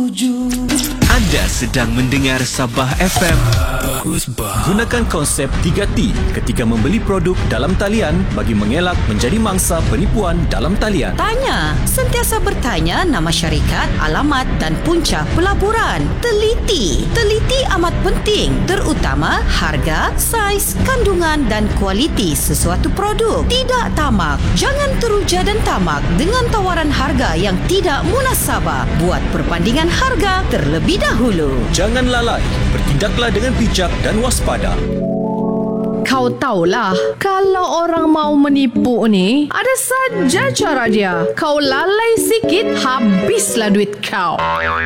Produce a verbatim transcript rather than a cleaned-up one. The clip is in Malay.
tujuh. Anda sedang mendengar Sabah F M. Bagus bah. Gunakan konsep tiga T ketika membeli produk dalam talian bagi mengelak menjadi mangsa penipuan dalam talian. Tanya, sentiasa bertanya nama syarikat, alamat dan punca pelaburan. Teliti, teliti amat penting, terutama harga, saiz, kandungan dan kualiti sesuatu produk. Tidak tamak, jangan teruja dan tamak dengan tawaran harga yang tidak munasabah. Buat perbandingan harga terlebih dahulu. Jangan lalai, bertindaklah dengan bijak dan waspada. Kau tahulah, kalau orang mau menipu ni, ada saja cara dia. Kau lalai sikit, habislah duit kau.